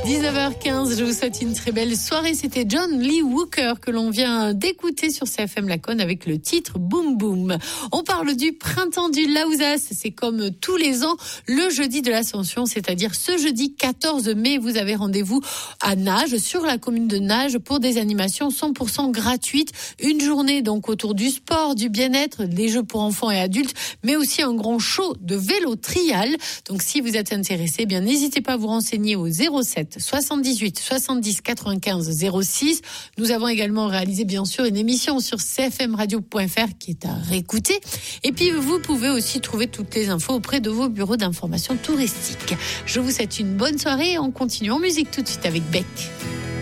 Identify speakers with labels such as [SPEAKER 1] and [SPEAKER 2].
[SPEAKER 1] 19h15, je vous souhaite une très belle soirée. C'était John Lee Hooker que l'on vient d'écouter sur CFM Laconne avec le titre Boom Boom. On parle du printemps du Laouzas. C'est comme tous les ans le jeudi de l'Ascension, c'est-à-dire ce jeudi 14 mai. Vous avez rendez-vous à Nages, sur la commune de Nages, pour des animations 100% gratuites. Une journée donc autour du sport, du bien-être, des jeux pour enfants et adultes, mais aussi un grand show de vélo trial. Donc si vous êtes intéressé, eh bien n'hésitez pas à vous renseigner au 07 78 70 95 06. Nous avons également réalisé bien sûr une émission sur cfmradio.fr qui est à réécouter. Et puis vous pouvez aussi trouver toutes les infos auprès de vos bureaux d'information touristique. Je vous souhaite une bonne soirée et on continue en musique tout de suite avec Beck.